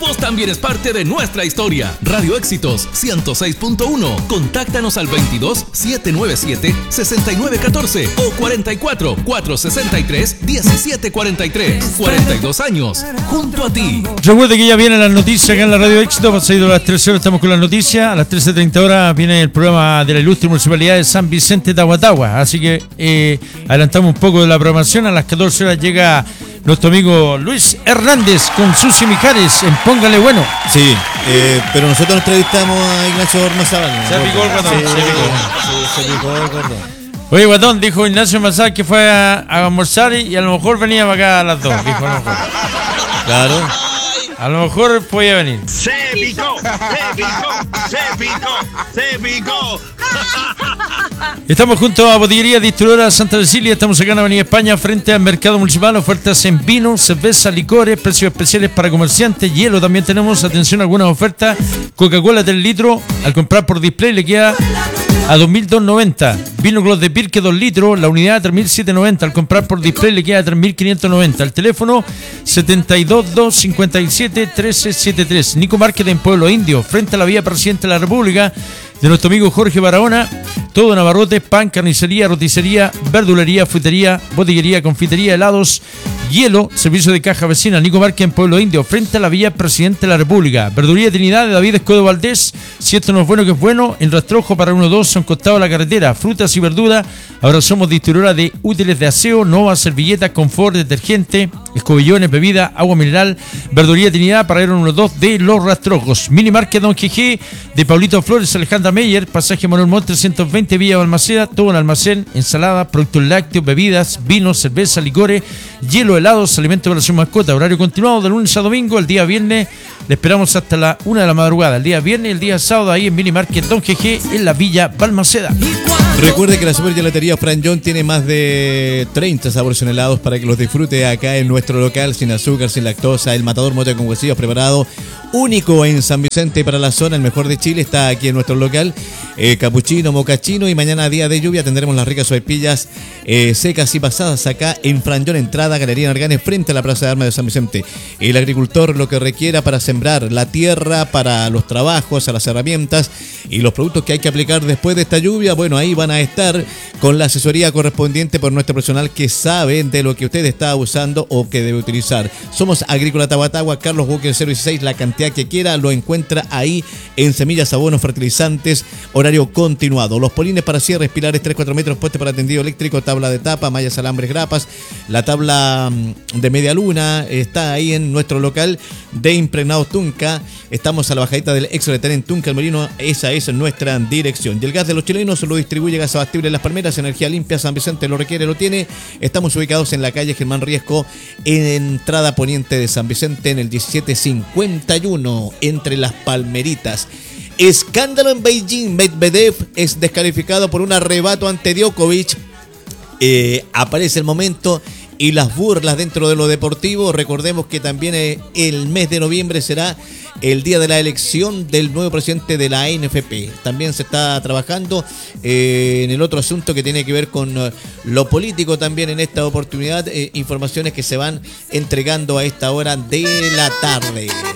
vos también es parte de nuestra historia. Radio Éxitos 106.1. Contáctanos al 22 797 6914 o 44 463 1743. 42 años junto a ti. Recuerde que ya vienen las noticias acá en la Radio Éxito. Pasado a las 13 horas estamos con las noticias. A las 13:30 horas viene el programa de la ilustre municipalidad de San Vicente de Tahuatahua. Así que adelantamos un poco de la programación. A las 14 horas llega nuestro amigo Luis Hernández con Susi Mijares en Póngale Bueno. Sí, pero nosotros entrevistamos a Ignacio Ormazábal. Se picó el ratón. Se picó el ratón. Oye, guatón, dijo Ignacio Ormazábal que fue a almorzar y a lo mejor venía para acá a las 2. Dijo a lo mejor. Claro. A lo mejor podía venir. Se picó. Estamos junto a Botillería Distribuidora Santa Cecilia. Estamos acá en Avenida España, frente al Mercado Municipal. Ofertas en vino, cerveza, licores, precios especiales para comerciantes. Hielo también tenemos. Atención, algunas ofertas. Coca-Cola 3 litros. Al comprar por display le queda a 2.290. Vino Glos de Pirque 2 litros. La unidad a 3.790. Al comprar por display le queda a 3.590. El teléfono 722571373. Nico Market en Pueblo Indio, frente a la vía Presidente de la República, de nuestro amigo Jorge Barahona. Todo en abarrotes, pan, carnicería, roticería, verdulería, frutería, botillería, confitería, helados, hielo, servicio de caja vecina. Nico Market en Pueblo Indio, frente a la vía Presidente de la República. Verdulería Trinidad de David Escodo Valdés. Si esto no es bueno, que es bueno. En Rastrojo para 1-2 son costados la carretera. Frutas y verduras. Ahora somos distribuidora de útiles de aseo, Nova, servilletas, confort, detergente, escobillones, bebida, agua mineral. Verdulería Trinidad para 1-2 de Los Rastrojos. Mini Market Don GG de Paulito Flores, Alejandra Meyer, pasaje Manuel Montt 320 Villa Balmaceda. Todo en almacén, ensalada, productos lácteos, bebidas, vinos, cerveza, licores, hielo, helados, alimentos para su mascota. Horario continuado de lunes a domingo. El día viernes le esperamos hasta la 1 de la madrugada. El día viernes y el día sábado ahí en Mini Market Don GG en la Villa Balmaceda. Recuerde que la supergelatería Fran John tiene más de 30 sabores en helados para que los disfrute acá en nuestro local, sin azúcar, sin lactosa. El Matador Mote con huesillos preparado, único en San Vicente para la zona, el mejor de Chile, está aquí en nuestro local. Capuchino, mocachino, y mañana día de lluvia tendremos las ricas sopaipillas secas y pasadas acá en Fran John, entrada Galería Narganes, frente a la Plaza de Armas de San Vicente. El agricultor lo que requiera para sembrar la tierra, para los trabajos, a las herramientas y los productos que hay que aplicar después de esta lluvia, bueno, ahí van a estar con la asesoría correspondiente por nuestro personal que sabe de lo que usted está usando o que debe utilizar. Somos Agrícola Tahuatahua, Carlos Walker 016, la cantidad que quiera lo encuentra ahí en semillas, abonos, fertilizantes, horario continuado. Los polines para cierres, pilares 3-4 metros, pueste para tendido eléctrico, tabla de tapa, mallas, alambres, grapas. La tabla de media luna está ahí en nuestro local de Impregnados Tunca. Estamos a la bajadita del Exo de Tren en Tunca, el Molino. Esa es nuestra dirección. Y el gas de los chilenos lo distribuye Gas Abastible Las Palmeras, energía limpia. San Vicente lo requiere, lo tiene. Estamos ubicados en la calle Germán Riesco, en entrada poniente de San Vicente, en el 1751, entre Las Palmeritas. Escándalo en Beijing. Medvedev es descalificado por un arrebato ante Djokovic. Aparece el momento y las burlas dentro de lo deportivo. Recordemos que también el mes de noviembre será el día de la elección del nuevo presidente de la ANFP. También se está trabajando en el otro asunto que tiene que ver con lo político también en esta oportunidad. Informaciones que se van entregando a esta hora de la tarde.